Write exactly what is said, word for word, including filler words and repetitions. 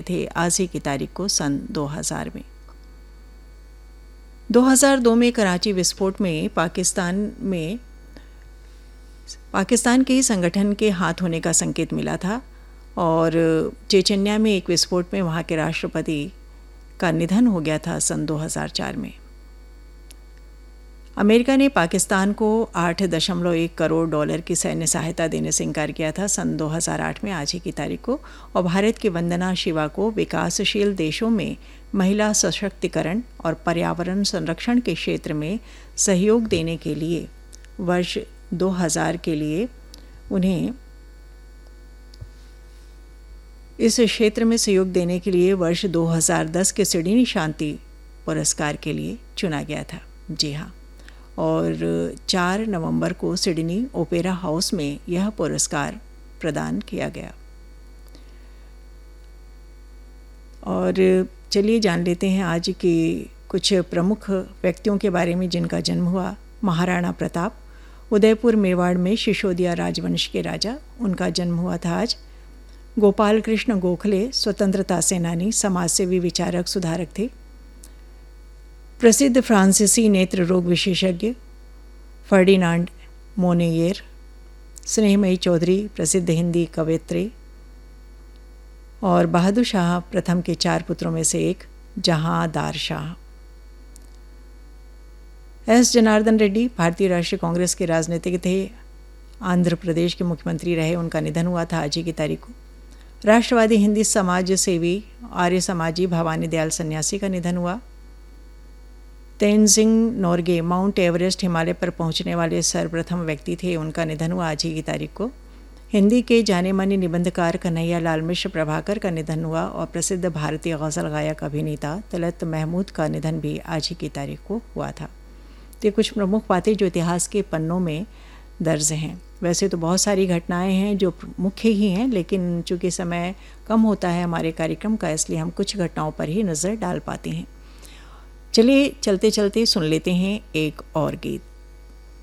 थे आज ही की तारीख को सन दो हज़ार में। दो हज़ार दो में कराची विस्फोट में पाकिस्तान में पाकिस्तान के ही संगठन के हाथ होने का संकेत मिला था और चेचन्या में एक विस्फोट में वहाँ के राष्ट्रपति का निधन हो गया था सन दो हज़ार चार में। अमेरिका ने पाकिस्तान को आठ दशमलव एक करोड़ डॉलर की सैन्य सहायता देने से इनकार किया था सन दो हज़ार आठ में आज ही की तारीख को, और भारत की वंदना शिवा को विकासशील देशों में महिला सशक्तिकरण और पर्यावरण संरक्षण के क्षेत्र में सहयोग देने के लिए वर्ष दो हज़ार के लिए उन्हें इस क्षेत्र में सहयोग देने के लिए वर्ष दो हज़ार दस के सिडनी शांति पुरस्कार के लिए चुना गया था। जी हाँ, और चार नवंबर को सिडनी ओपेरा हाउस में यह पुरस्कार प्रदान किया गया। और चलिए जान लेते हैं आज के कुछ प्रमुख व्यक्तियों के बारे में जिनका जन्म हुआ। महाराणा प्रताप, उदयपुर मेवाड़ में शिशोदिया राजवंश के राजा, उनका जन्म हुआ था आज। गोपाल कृष्ण गोखले, स्वतंत्रता सेनानी, समाजसेवी, विचारक, सुधारक थे। प्रसिद्ध फ्रांसीसी नेत्र रोग विशेषज्ञ फर्डिनांड मोनेयर। स्नेहमयी चौधरी, प्रसिद्ध हिंदी कवयित्री। और बहादुर शाह प्रथम के चार पुत्रों में से एक, जहांदार शाह। एस जनार्दन रेड्डी भारतीय राष्ट्रीय कांग्रेस के राजनीतिक थे, आंध्र प्रदेश के मुख्यमंत्री रहे, उनका निधन हुआ था आज ही की तारीख को। राष्ट्रवादी हिंदी समाज सेवी आर्य समाजी भवानी दयाल सन्यासी का निधन हुआ। तेनजिंग नोर्गे माउंट एवरेस्ट हिमालय पर पहुंचने वाले सर्वप्रथम व्यक्ति थे, उनका निधन हुआ आज ही की तारीख को। हिंदी के जाने माने निबंधकार कन्हैया लाल मिश्र प्रभाकर का निधन हुआ और प्रसिद्ध भारतीय गज़ल गायक अभिनेता तलत महमूद का निधन भी आज ही की तारीख को हुआ था। तो ये कुछ प्रमुख बातें जो इतिहास के पन्नों में दर्ज हैं। वैसे तो बहुत सारी घटनाएं हैं जो मुख्य ही हैं, लेकिन चूँकि समय कम होता है हमारे कार्यक्रम का, इसलिए हम कुछ घटनाओं पर ही नज़र डाल पाते हैं। चलिए चलते चलते सुन लेते हैं एक और गीत।